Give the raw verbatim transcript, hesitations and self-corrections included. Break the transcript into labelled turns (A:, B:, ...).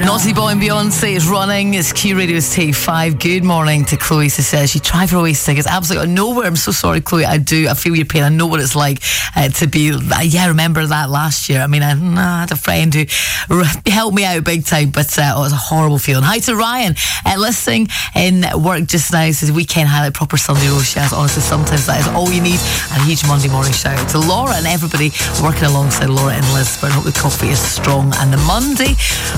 A: Naughty Boy and Beyonce is running. It's Q Radio's Take five. Good morning to Chloe. She says she tried for Oasis tickets. Absolutely nowhere. I'm so sorry, Chloe. I do. I feel your pain. I know what it's like uh, to be. Uh, yeah, I remember that last year. I mean, I, I had a friend who helped me out big time, but uh, oh, it was a horrible feeling. Hi to Ryan. Uh, listening in work just now. Says weekend highlight, proper Sunday roast. Yes, honestly, sometimes that is all you need. And a huge Monday morning shout out to Laura and everybody working alongside Laura in Lisburn. Hope the coffee is strong and the Monday